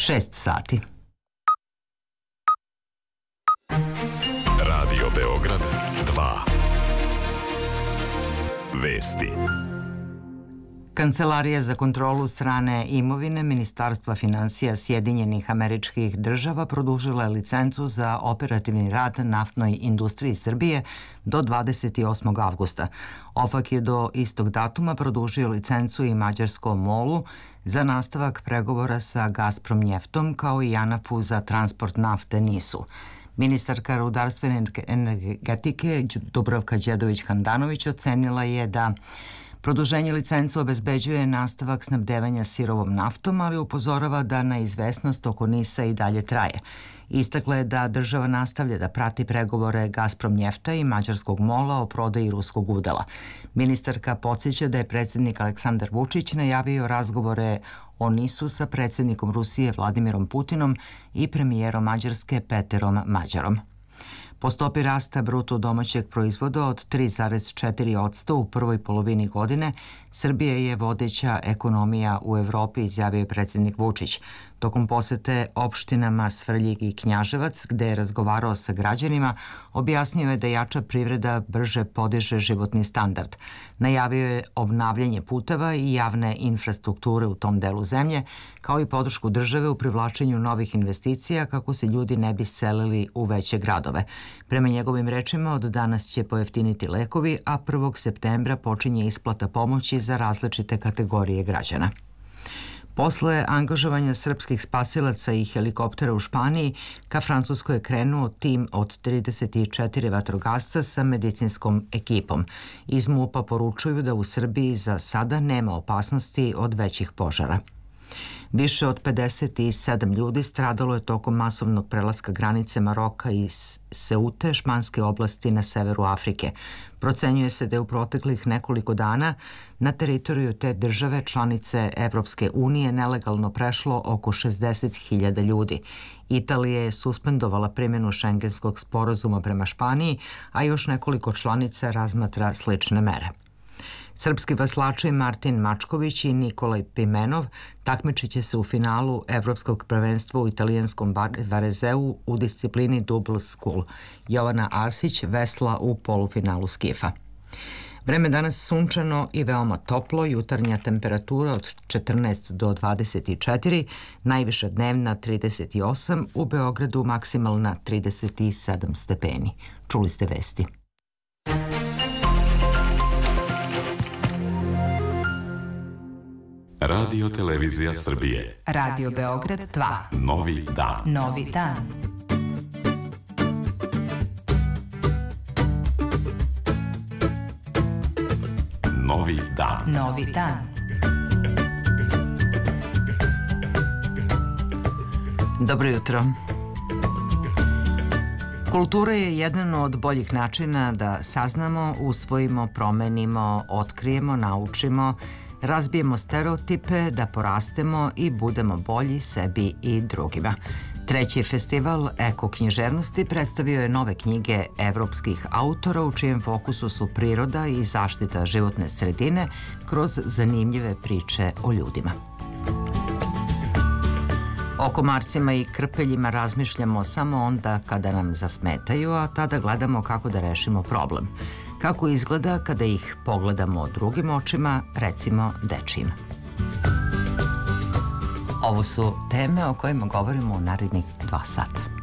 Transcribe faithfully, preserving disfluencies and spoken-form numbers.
šest sati. Radio Beograd dva. Vesti. Kancelarija za kontrolu strane imovine Ministarstva finansija Sjedinjenih Američkih Država produžila je licencu za operativni rad naftnoj industriji Srbije do dvadeset osmog avgusta. OFAK je do istog datuma produžio licencu i mađarskom MOL-u za nastavak pregovora sa Gazprom Njeftom kao i JANAF-u za transport nafte NIS-u. Ministarka rudarstva i energetike Dubravka Đedović-Handanović ocenila je da produženje licence obezbeđuje nastavak snabdevanja sirovom naftom, ali upozorava da neizvesnost oko NIS-a i dalje traje. Istakla je da država nastavlja da prati pregovore Gazprom Njefta i mađarskog MOL-a o prodaji ruskog udela. Ministarka podsjeća da je predsjednik Aleksandar Vučić najavio razgovore o NIS-u sa predsjednikom Rusije Vladimirom Putinom i premijerom Mađarske Peterom Mađarom. Po stopi rasta bruto domaćeg proizvoda od tri zarez četiri posto u prvoj polovini godine, Srbija je vodeća ekonomija u Evropi, izjavio je predsjednik Vučić. Tokom posete opštinama Svrljig i Knjaževac, gde je razgovarao sa građanima, objasnio je da jača privreda brže podiže životni standard. Najavio je obnavljanje puteva i javne infrastrukture u tom delu zemlje, kao i podršku države u privlačenju novih investicija kako se ljudi ne bi selili u veće gradove. Prema njegovim rečima, od danas će pojeftiniti lekovi, a prvog septembra počinje isplata pomoći za različite kategorije građana. Posle angažovanja srpskih spasilaca i helikoptera u Španiji, ka Francuskoj je krenuo tim od trideset četiri vatrogasca sa medicinskom ekipom. Iz MUP-a poručuju da u Srbiji za sada nema opasnosti od većih požara. Više od pedeset sedam ljudi stradalo je tokom masovnog prelaska granice Maroka i Seute, španske oblasti na severu Afrike. Procenjuje se da je u proteklih nekoliko dana na teritoriju te države članice Evropske unije nelegalno prešlo oko šezdeset hiljada ljudi. Italija je suspendovala primjenu šengenskog sporazuma prema Španiji, a još nekoliko članica razmatra slične mere. Srpski veslači Martin Mačković i Nikolaj Pimenov takmičit će se u finalu Evropskog prvenstva u italijanskom Varezeu u disciplini Double Scull. Jovana Arsić vesla u polufinalu skifa. Vreme danas sunčano i veoma toplo, jutarnja temperatura od četrnaest do dvadeset četiri, najviša dnevna trideset osam, u Beogradu maksimalna trideset sedam stepeni. Čuli ste vesti. Radio Televizija Srbije. Radio Beograd dva. Novi dan. Novi dan. Novi dan. Novi dan. Dobro jutro. Kultura je jedan od boljih načina da saznamo, usvojimo, promenimo, otkrijemo, naučimo, razbijemo stereotipe, da porastemo i budemo bolji sebi i drugima. Treći festival eko-književnosti predstavio je nove knjige evropskih autora u čijem fokusu su priroda i zaštita životne sredine kroz zanimljive priče o ljudima. O komarcima i krpeljima razmišljamo samo onda kada nam zasmetaju, a tada gledamo kako da rešimo problem. Kako izgleda kada ih pogledamo drugim očima, recimo dečijim. Ovo su teme o kojima govorimo u narednih dva sata.